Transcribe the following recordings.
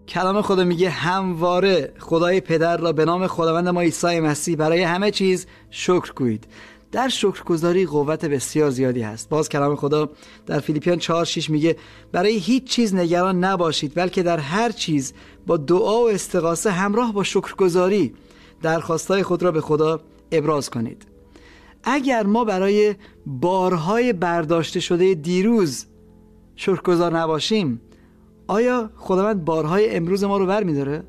کلام خدا میگه همواره خدای پدر را به نام خداوند ما عیسی مسیح برای همه چیز شکر گویید. در شکرگزاری قوت بسیار زیادی هست. باز کلام خدا در فیلیپیان 4:6 میگه برای هیچ چیز نگران نباشید، بلکه در هر چیز با دعا و استغاثه همراه با شکرگزاری درخواستای خود را به خدا ابراز کنید. اگر ما برای بارهای برداشته شده دیروز شکرگزار نباشیم، آیا خداوند بارهای امروز ما رو برمی‌داره؟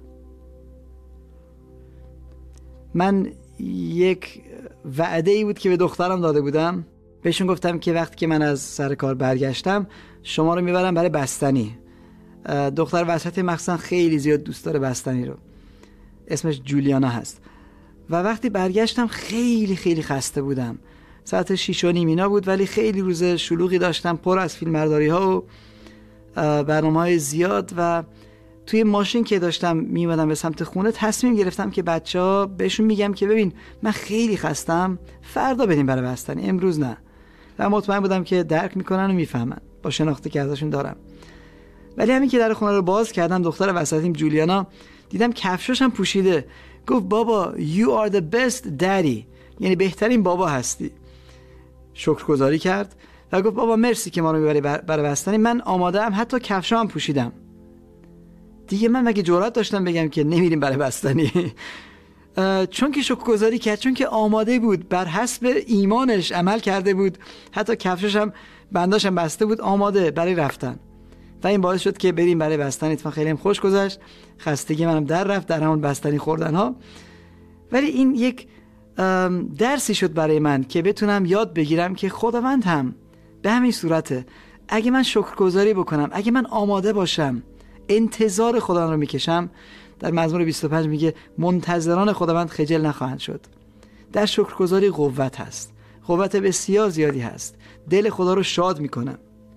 من یک وعده ای بود که به دخترم داده بودم. بهشون گفتم که وقتی که من از سر کار برگشتم شما رو میبرم برای بستنی. دختر وسط مخصوصا خیلی زیاد دوست داره بستنی رو. اسمش جولیانا هست. و وقتی برگشتم خیلی خیلی خسته بودم. ساعت 6:30 اینا بود، ولی خیلی روز شلوغی داشتم، پر از فیلمبرداری ها و برنامه‌های زیاد. و توی ماشین که داشتم میومدم به سمت خونه تصمیم گرفتم که بچه‌ها بهشون میگم که ببین من خیلی خستم، فردا بریم برای بستنی، امروز نه. و مطمئن بودم که درک میکنن و میفهمن با شناختی که ازشون دارم. ولی همین که در خونه رو باز کردم، دختر وسطیم جولیانا دیدم کفشاشم پوشیده. گفت بابا you are the best daddy، یعنی بهترین بابا هستی. شکرگزاری کرد و گفت بابا مرسی که ما رو میبری برای بستنی، من آماده ام، حتی کفشام پوشیدم. دیگه من مگه جرأت داشتم بگم که نمیریم برای بستنی؟ چون که شکرگزاری کرد، چون که آماده بود، بر حسب ایمانش عمل کرده بود، حتی کفشش هم بنداشم بسته بود، آماده برای رفتن. و این باعث شد که بریم برای بستنی. اتفاقا خیلی هم خوش گذشت، خستگی منم در رفت در همون بستنی خوردن ها. ولی این یک درسی شد برای من که بتونم یاد بگیرم که خداوند هم به همین صورته. اگه من شکرگزاری بکنم، اگه من آماده باشم، انتظار خداوند رو میکشم. در مزمور 25 میگه منتظران خداوند خجل نخواهند شد. در شکرگزاری قوت هست، قوت بسیار زیادی هست. دل خدا رو شاد میکنه.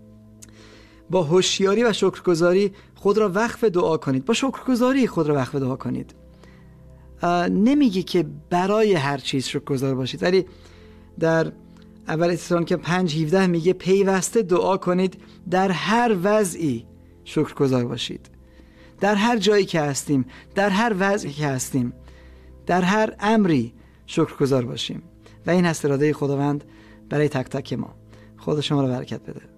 با هوشیاری و شکرگزاری خود را وقف دعا کنید. با شکرگزاری خود را وقف دعا کنید. نمیگه که برای هر چیز شکرگزار باشید، ولی در اول تسالونیک 5:17 میگه پیوسته دعا کنید، در هر وضعی شکرگزار باشید. در هر جایی که هستیم، در هر وضعی که هستیم، در هر امری شکرگزار باشیم. و این هست اراده خداوند برای تک تک ما. خدا شما را برکت بده.